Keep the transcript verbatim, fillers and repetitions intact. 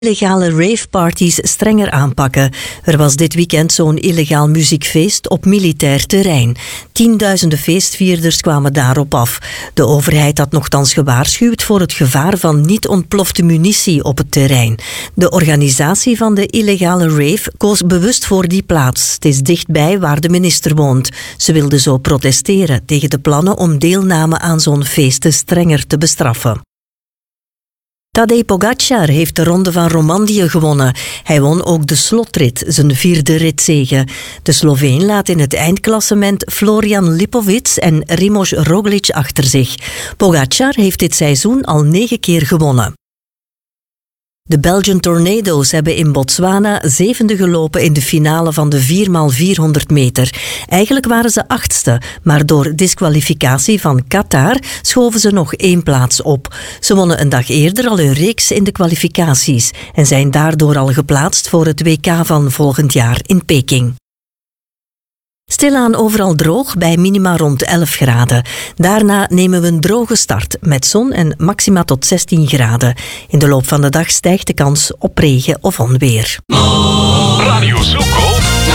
Illegale raveparties strenger aanpakken. Er was dit weekend zo'n illegaal muziekfeest op militair terrein. Tienduizenden feestvierders kwamen daarop af. De overheid had nochtans gewaarschuwd voor het gevaar van niet ontplofte munitie op het terrein. De organisatie van de illegale rave koos bewust voor die plaats. Het is dichtbij waar de minister woont. Ze wilde zo protesteren tegen de plannen om deelname aan zo'n feesten strenger te bestraffen. Tadej Pogačar heeft de Ronde van Romandie gewonnen. Hij won ook de slotrit, zijn vierde ritzege. De Sloveen laat in het eindklassement Florian Lipovic en Primož Roglič achter zich. Pogačar heeft dit seizoen al negen keer gewonnen. De Belgian Tornado's hebben in Botswana zevende gelopen in de finale van de vier bij vierhonderd meter. Eigenlijk waren ze achtste, maar door disqualificatie van Qatar schoven ze nog één plaats op. Ze wonnen een dag eerder al een reeks in de kwalificaties en zijn daardoor al geplaatst voor het W K van volgend jaar in Peking. Stilaan overal droog bij minima rond elf graden. Daarna nemen we een droge start met zon en maxima tot zestien graden. In de loop van de dag stijgt de kans op regen of onweer. Radio Zoeko.